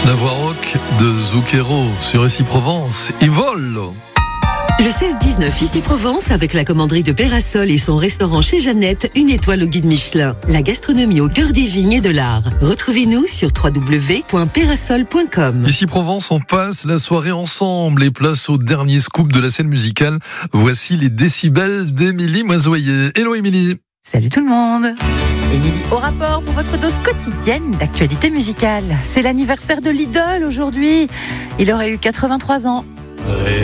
La voix rock de Zucchero sur Ici Provence. Il vole. Le 16-19 Ici Provence avec la commanderie de Pérasol et son restaurant chez Jeannette, une étoile au guide Michelin. La gastronomie au cœur des vignes et de l'art. Retrouvez-nous sur www.perasol.com. Ici Provence, on passe la soirée ensemble et place au dernier scoop de la scène musicale. Voici les décibels d'Émilie Moisoyer. Hello Émilie. Salut tout le monde. Émilie au rapport pour votre dose quotidienne d'actualité musicale. C'est l'anniversaire de l'idole aujourd'hui. Il aurait eu 83 ans.